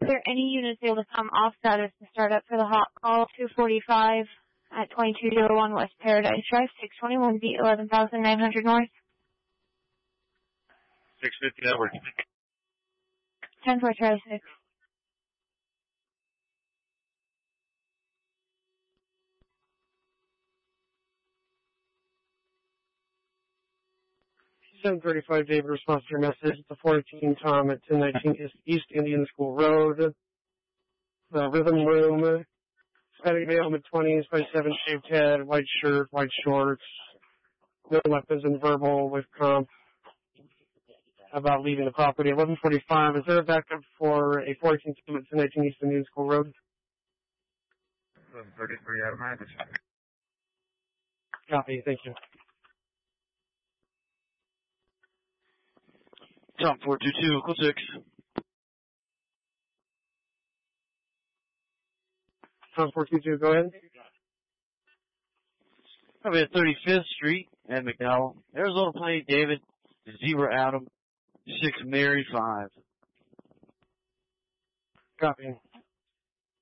there any units able to come off status to start up for the hot call 245 at 2201 West Paradise Drive, 621 B 11,900 North? 650, that works. 10-4, Charlie 6. $7:35, David, response to your message. It's a 14 Tom at 1019 East Indian School Road. The Rhythm Room. Hispanic male, mid-20s, 5'7", shaved head, white shirt, white shorts. No weapons and verbal with comp about leaving the property. 11:45. Is there a backup for a 14 Tom at 1019 East Indian School Road? 11:33 out of mind. Copy. Thank you. Tom 422, Equal 6. Tom 422, go ahead. Probably at 35th Street at McDowell. Arizona plate, David, 0 Adam, 6 Mary 5. Copy.